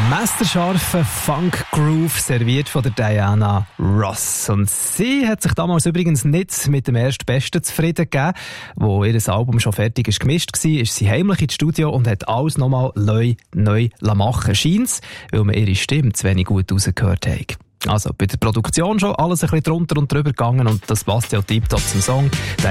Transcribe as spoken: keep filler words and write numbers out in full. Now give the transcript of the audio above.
Messerscharfe Funk Groove serviert von der Diana Ross. Und sie hat sich damals übrigens nicht mit dem Erstbesten zufrieden gegeben. Wo ihr Album schon fertig ist gemischt war, ist sie heimlich ins Studio und hat alles nochmal neu, neu machen scheint's, weil man ihre Stimme zu wenig gut rausgehört hat. Also bei der Produktion schon alles ein bisschen drunter und drüber gegangen und das passt ja tiptop zum Song.